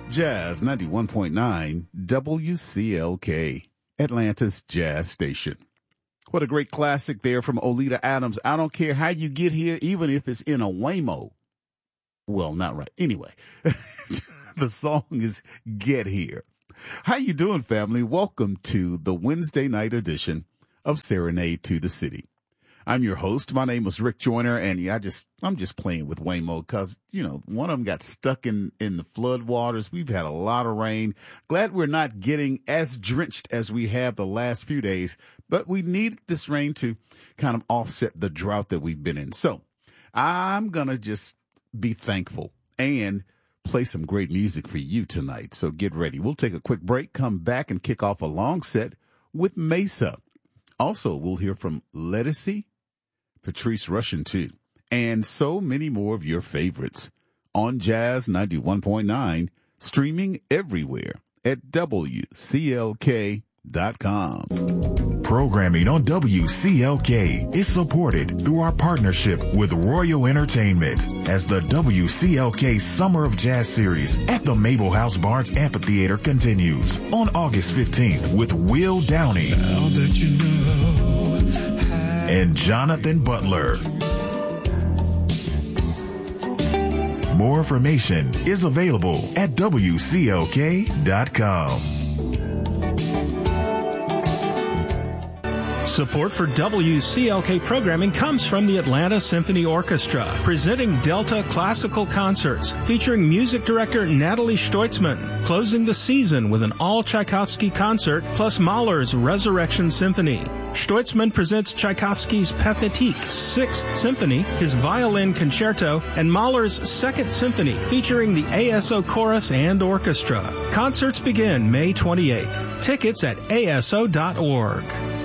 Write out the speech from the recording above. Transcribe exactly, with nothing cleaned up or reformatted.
Jazz ninety-one point nine W C L K, Atlanta's Jazz Station. What a great classic there from Oleta Adams. I don't care how you get here, even if it's in a Waymo. Well, not right. Anyway, the song is Get Here. How you doing, family? Welcome to the Wednesday night edition of Serenade to the City. I'm your host. My name is Rick Joyner, and I just, I'm just playing with Waymo because, you know, one of them got stuck in, in the flood waters. We've had a lot of rain. Glad we're not getting as drenched as we have the last few days, but we need this rain to kind of offset the drought that we've been in. So I'm going to just be thankful and play some great music for you tonight. So get ready. We'll take a quick break, come back and kick off a long set with Mesa. Also, we'll hear from Lettucey, Patrice Rushen too, and so many more of your favorites on Jazz ninety-one point nine, streaming everywhere at W C L K dot com. Programming on W C L K is supported through our partnership with Royal Entertainment as the W C L K Summer of Jazz Series at the Mabel House Barnes Amphitheater continues on August fifteenth with Will Downey now that you know how... and Jonathan Butler. More information is available at W C L K dot com. Support for W C L K programming comes from the Atlanta Symphony Orchestra, presenting Delta Classical Concerts, featuring music director Natalie Stoitzman, closing the season with an all-Tchaikovsky concert, plus Mahler's Resurrection Symphony. Stoitzman presents Tchaikovsky's Pathétique, Sixth Symphony, his Violin Concerto, and Mahler's Second Symphony, featuring the A S O Chorus and Orchestra. Concerts begin May twenty-eighth. Tickets at A S O dot org.